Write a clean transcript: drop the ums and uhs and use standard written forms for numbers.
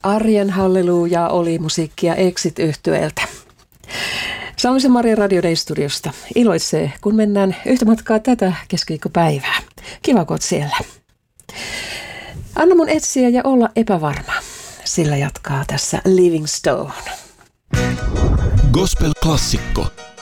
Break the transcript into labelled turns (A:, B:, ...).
A: Arjen halleluja oli musiikkia Exit-yhtyeeltä. Saamisen Maria Radio Day-studiosta iloitsee, kun mennään yhtä matkaa tätä keskiviikkopäivää. Kiva, kun oot siellä. Anna mun etsiä ja olla epävarma. Sillä jatkaa tässä Living Stone.
B: Gospel-klassikko.